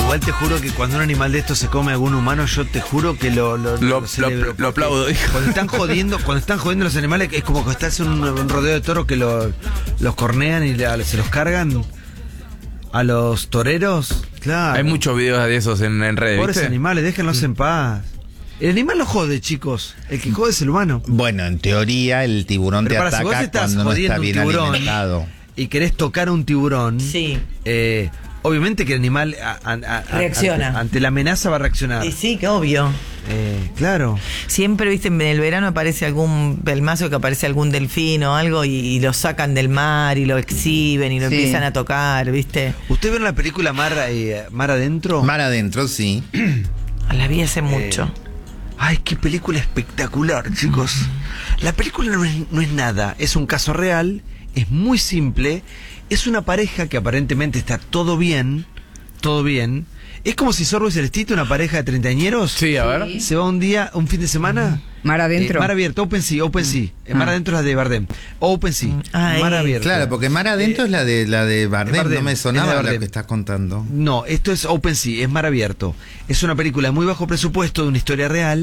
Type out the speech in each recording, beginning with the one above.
Igual te juro que cuando un animal de estos se come a algún humano, yo te juro que lo celebro. Lo aplaudo, dijo. Cuando están jodiendo los animales, es como que estás en un rodeo de toros que los cornean y se los cargan a los toreros. Claro. Hay muchos videos de esos en redes. Pobres ¿viste? animales, déjenlos en paz. El animal no jode, chicos. El que jode es el humano. Bueno, en teoría el tiburón Pero te si vos ataca estás cuando no está jodiendo un bien tiburón alimentado. y querés tocar a un tiburón, Sí. Obviamente que el animal Reacciona. ante la amenaza va a reaccionar. Y sí, que obvio. Claro. Siempre, viste, en el verano aparece algún pelmazo, que aparece algún delfín o algo y lo sacan del mar y lo exhiben y lo empiezan a tocar, viste. ¿Usted ve la película Mar Adentro? Mar Adentro, sí. La vi hace mucho. Ay, qué película espectacular, chicos. La película no es nada, es un caso real, es muy simple, es una pareja que aparentemente está todo bien. Es como si Sorbo y Celestito, una pareja de treintañeros, Sí, a ver. se va un fin de semana. Mar Adentro. Mar Abierto, OpenSea. Mar Adentro es la de Bardem. OpenSea. Mar Abierto. Claro, porque Mar Adentro es la de Bardem, Bardem, no me es sonaba de lo Bardem. que estás contando. No, esto es OpenSea, es Mar Abierto. Es una película de muy bajo presupuesto, de una historia real.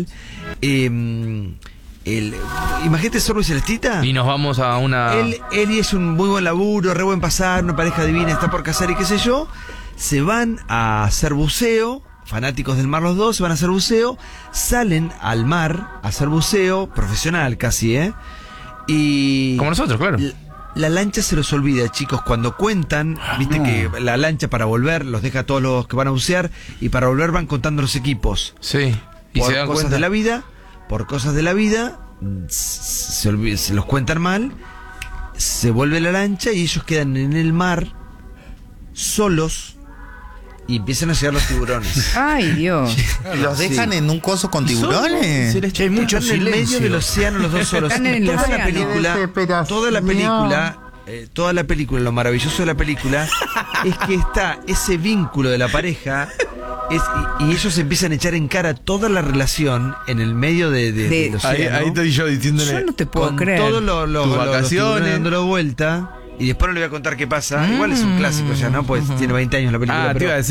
Imagínate Sorbo y Celestita. Y nos vamos a una... Él y es un muy buen laburo, re buen pasar, una pareja divina, está por casar y qué sé yo. Se van a hacer buceo, fanáticos del mar los dos, se van a hacer buceo, salen al mar a hacer buceo, profesional casi, y... Como nosotros, claro. La lancha se los olvida, chicos, cuando cuentan, viste que la lancha para volver los deja a todos los que van a bucear y para volver van contando los equipos. Sí. Y Por se dan cosas cuenta. de la vida, se los cuentan mal, se vuelve la lancha y ellos quedan en el mar solos y empiezan a llegar los tiburones. Ay, Dios. ¿Los dejan en un coso con tiburones? Che, hay mucho Están en el medio del océano los dos solos. Están en el Toda la océano. película, toda la película, lo maravilloso de la película es que está ese vínculo de la pareja y ellos empiezan a echar en cara toda la relación en el medio del océano. Ahí estoy yo diciéndole. Yo no te puedo con creer. todos los vacaciones. tiburones dándolo vuelta. Y después no le voy a contar qué pasa. Igual es un clásico ya, ¿no? Pues tiene 20 años la película. Te pero- iba a decir.